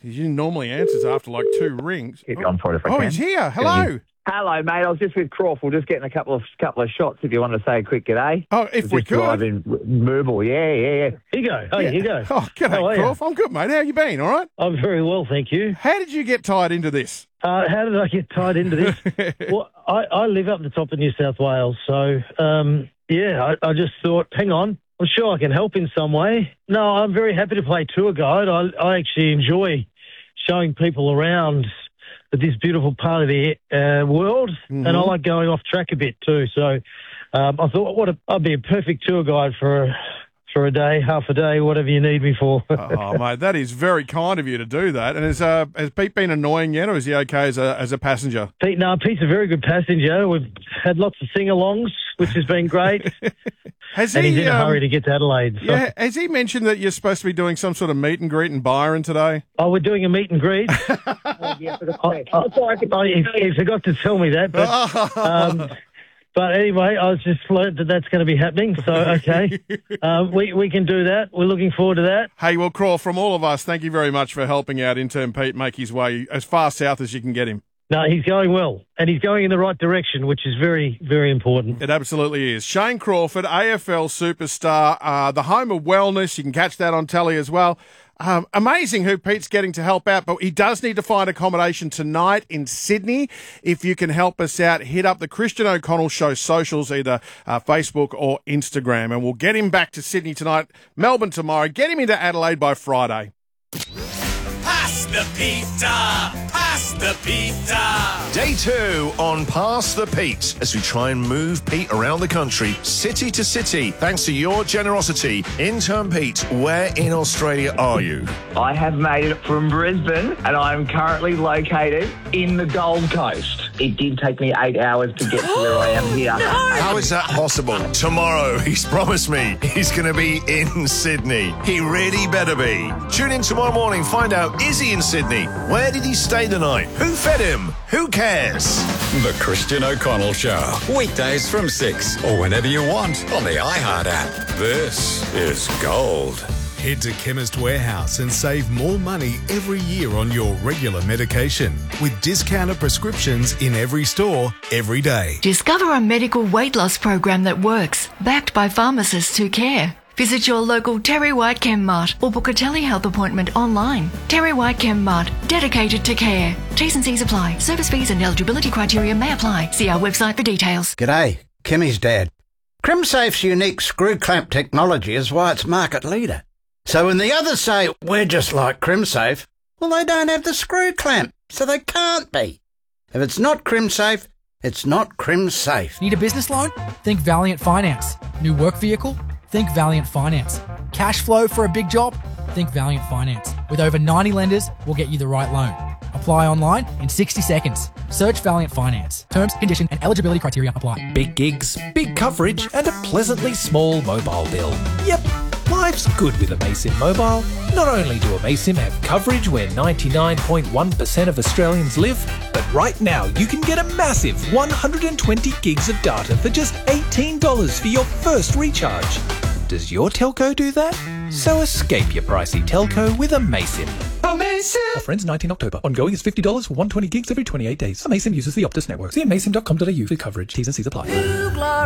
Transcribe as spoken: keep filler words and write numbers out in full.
He normally answers after like two rings. Keep you on for it if I oh, can. he's here. Hello. Hello, mate. I was just with Crawford, just getting a couple of couple of shots. If you want to say a quick g'day. Oh, if we just could. driving Merble. Yeah, yeah, yeah. Here you go. Oh, yeah. Here you go. Oh, g'day, Crawford. I'm good, mate. How you been? All right? I'm very well, thank you. How did you get tied into this? Uh, how did I get tied into this? Well, I, I live up the top of New South Wales, so, um, yeah, I, I just thought, hang on, I'm sure I can help in some way. No, I'm very happy to play tour guide. I, I actually enjoy showing people around this beautiful part of the uh, world, mm-hmm. and I like going off track a bit too. So um, I thought, what a, I'd be a perfect tour guide for a, for a day, half a day, whatever you need me for. Oh, mate, that is very kind of you to do that. And has, uh, has Pete been annoying yet, or is he okay as a as a passenger? Pete, no, Pete's a very good passenger. We've had lots of sing-alongs, which has been great. Has and he, he's in um, a hurry to get to Adelaide. So. Yeah, has he mentioned that you're supposed to be doing some sort of meet and greet in Byron today? Oh, we're doing a meet and greet. oh, yeah, I, I, I, he, he forgot to tell me that, but um, but anyway, I was just learned that that's going to be happening. So okay, um, we we can do that. We're looking forward to that. Hey, well, Craw, from all of us, thank you very much for helping out intern Pete make his way as far south as you can get him. No, he's going well, and he's going in the right direction, which is very, very important. It absolutely is. Shane Crawford, A F L superstar, uh, the home of wellness. You can catch that on telly as well. Um, amazing who Pete's getting to help out, but he does need to find accommodation tonight in Sydney. If you can help us out, hit up the Christian O'Connell Show socials, either uh, Facebook or Instagram, and we'll get him back to Sydney tonight, Melbourne tomorrow, get him into Adelaide by Friday. Pass the pizza! Pass the pizza! Day two on Pass the Pete as we try and move Pete around the country, city to city, thanks to your generosity. Intern Pete, where in Australia are you? I have made it from Brisbane, and I am currently located in the Gold Coast. It did take me eight hours to get to where I am here. How is that possible? Tomorrow, he's promised me he's going to be in Sydney. He really better be. Tune in tomorrow morning, find out, is he in Sydney? Where did he stay the night? Who fed him? Who cares? The Christian O'Connell Show. Weekdays from six or whenever you want on the iHeart app. This is gold. Head to Chemist Warehouse and save more money every year on your regular medication with discounted prescriptions in every store, every day. Discover a medical weight loss program that works, backed by pharmacists who care. Visit your local Terry White Chem Mart or book a telehealth appointment online. Terry White Chem Mart, dedicated to care. T's and C's apply. Service fees and eligibility criteria may apply. See our website for details. G'day, Kimmy's dad. CrimSafe's unique screw clamp technology is why it's market leader. So when the others say, we're just like CrimSafe, well, they don't have the screw clamp, so they can't be. If it's not CrimSafe, it's not CrimSafe. Need a business loan? Think Valiant Finance. New work vehicle? Think Valiant Finance. Cash flow for a big job? Think Valiant Finance. With over ninety lenders, we'll get you the right loan. Apply online in sixty seconds. Search Valiant Finance. Terms, condition and eligibility criteria apply. Big gigs, big coverage and a pleasantly small mobile bill. Yep, life's good with Amaysim Mobile. Not only do Amaysim have coverage where ninety-nine point one percent of Australians live, but right now you can get a massive one hundred twenty gigs of data for just eighteen dollars for your first recharge. Does your telco do that? So escape your pricey telco with Amaysim. Amaysim! Offer ends nineteenth October. Ongoing is fifty dollars for one hundred twenty gigs every twenty-eight days. Amaysim uses the Optus network. See amaysim dot com dot a u for coverage. T's and C's apply.